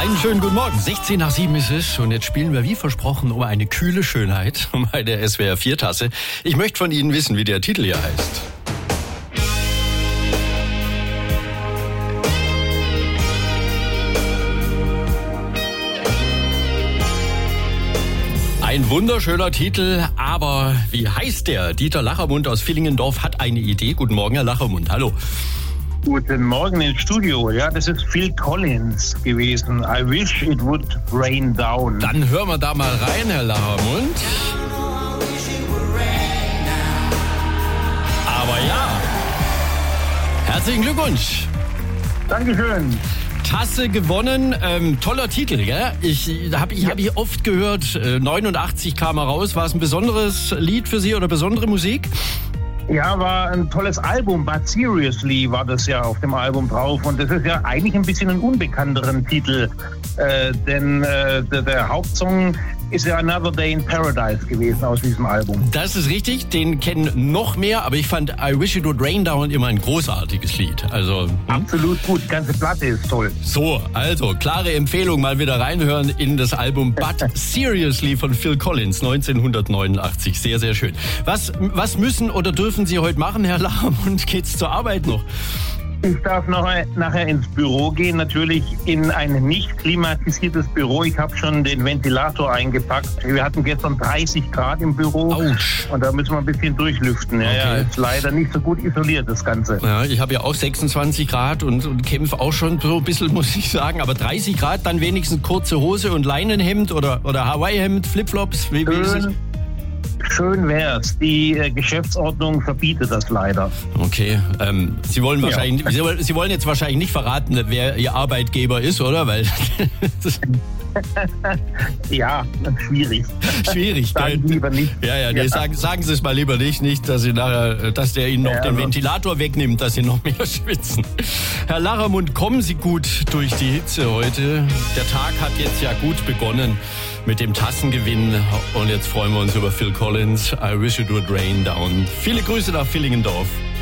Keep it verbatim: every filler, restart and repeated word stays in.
Einen schönen guten Morgen. sechzehn nach sieben ist es und jetzt spielen wir wie versprochen um eine kühle Schönheit, um eine S W R vier Tasse. Ich möchte von Ihnen wissen, wie der Titel hier heißt. Ein wunderschöner Titel, aber wie heißt der? Dieter Lachermund aus Villingendorf hat eine Idee. Guten Morgen, Herr Lachermund. Hallo. Guten Morgen ins Studio. Ja, das ist Phil Collins gewesen. I wish it would rain down. Dann hören wir da mal rein, Herr Lachermund. Aber ja, herzlichen Glückwunsch. Dankeschön. Tasse gewonnen, ähm, toller Titel, gell? Ich habe ich, hab ich oft gehört, äh, neunundachtzig kam er raus. War es ein besonderes Lied für Sie oder besondere Musik? Ja, war ein tolles Album. But Seriously war das ja auf dem Album drauf. Und das ist ja eigentlich ein bisschen ein unbekannteren Titel. Äh, denn äh, der, der Hauptsong ist ja Another Day in Paradise gewesen aus diesem Album. Das ist richtig, den kennen noch mehr, aber ich fand I Wish It Would Rain Down immer ein großartiges Lied. Also hm? Absolut gut, die ganze Platte ist toll. So, also klare Empfehlung, mal wieder reinhören in das Album But Seriously von Phil Collins, neunzehnhundertneunundachtzig. Sehr, sehr schön. Was, was müssen oder dürfen Sie heute machen, Herr Lachermund? Geht's zur Arbeit noch? Ich darf nachher, nachher ins Büro gehen, natürlich in ein nicht klimatisiertes Büro. Ich habe schon den Ventilator eingepackt. Wir hatten gestern dreißig Grad im Büro. Autsch. Und da müssen wir ein bisschen durchlüften. Ja, Okay. ja, ist leider nicht so gut isoliert, das Ganze. Ja, ich habe ja auch sechsundzwanzig Grad und, und kämpfe auch schon so ein bisschen, muss ich sagen. Aber dreißig Grad, dann wenigstens kurze Hose und Leinenhemd oder, oder Hawaii-Hemd, Flipflops. Wie, wie ist es? Schön, schön wär's. Die äh, Geschäftsordnung verbietet das leider. Okay, ähm, Sie wollen Ja. wahrscheinlich, Sie, wollen- Sie wollen jetzt wahrscheinlich nicht verraten, wer Ihr Arbeitgeber ist, oder? Weil das ist Ja, schwierig. schwierig. Sagen gell? lieber nicht. Ja, ja, nee, Ja. sagen, sagen Sie es mal lieber nicht, nicht, dass Sie nachher, dass der Ihnen noch Ja, den also- Ventilator wegnimmt, dass Sie noch mehr schwitzen. Herr Lachermund, kommen Sie gut durch die Hitze heute. Der Tag hat jetzt ja gut begonnen mit dem Tassengewinn und jetzt freuen wir uns über Phil Collins. I wish it would rain down. Viele Grüße nach Villingendorf.